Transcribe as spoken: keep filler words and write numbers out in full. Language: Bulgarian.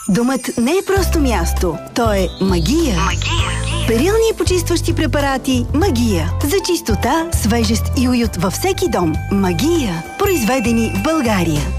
Домът не е просто място, то е магия. Магия. Перилни и почистващи препарати Магия. За чистота, свежест и уют във всеки дом. Магия. Произведени в България.